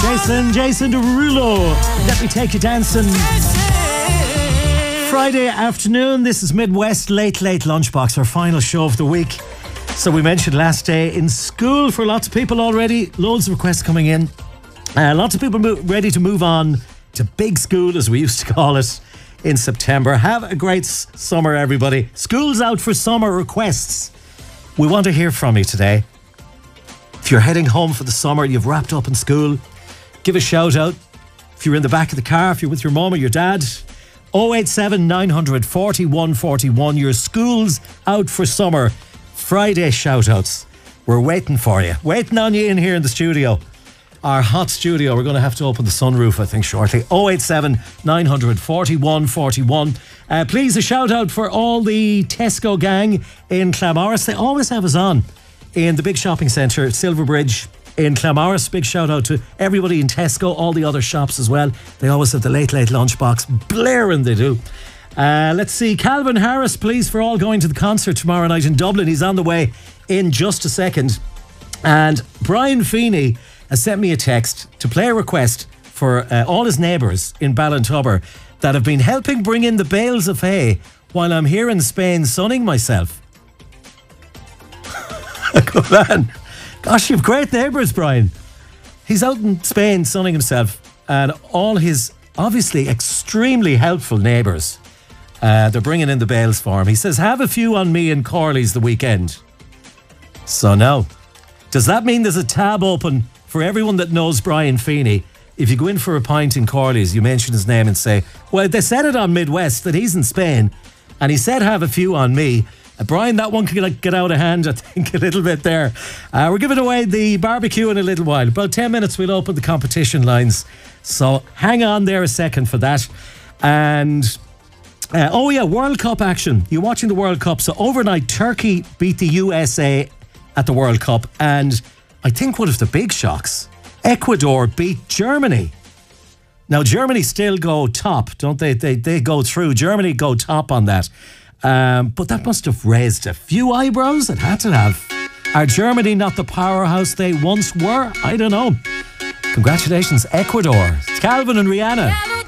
Jason Derulo. Let me take you dancing. Friday afternoon, this is Midwest Late Lunchbox, our final show of the week. So we mentioned last day in school for lots of people already. Loads of requests coming in. Lots of people ready to move on to big school, as we used to call it, in September. Have a great summer, everybody. School's out for summer requests. We want to hear from you today. If you're heading home for the summer, you've wrapped up in school, give a shout out. If you're in the back of the car, if you're with your mum or your dad, 087 900 4141. Your school's out for summer. Friday shout outs. We're waiting for you. Waiting on you in here in the studio. Our hot studio. We're going to have to open the sunroof, I think, shortly. 087 900 4141. Please, a shout out for all the Tesco gang in Clamorris. They always have us on in the big shopping centre, Silverbridge in Clamorris. Big shout out to everybody in Tesco, all the other shops as well. They always have the late lunchbox blaring, they do. Let's see, Calvin Harris, please, for all going to the concert tomorrow night in Dublin. He's on the way in just a second. And Brian Feeney has sent me a text to play a request for all his neighbours in Ballintubber that have been helping bring in the bales of hay while I'm here in Spain sunning myself. Good man. Gosh, you've great neighbours, Brian. He's out in Spain sunning himself, and all his obviously extremely helpful neighbours, they're bringing in the bales for him. He says, have a few on me in Corley's the weekend. So now, does that mean there's a tab open for everyone that knows Brian Feeney? If you go in for a pint in Corley's, you mention his name and say, well, they said it on Midwest that he's in Spain, and he said have a few on me. Brian, that one could get out of hand, I think, a little bit there. We're giving away the barbecue in a little while. About 10 minutes, we'll open the competition lines. So hang on there a second for that. And, World Cup action. You're watching the World Cup. So overnight, Turkey beat the USA at the World Cup. And I think one of the big shocks, Ecuador beat Germany. Now, Germany still go top, don't they? They go through. Germany go top on that. But that must have raised a few eyebrows. It had to have. Are Germany not the powerhouse they once were? I don't know. Congratulations, Ecuador. It's Calvin and Rihanna.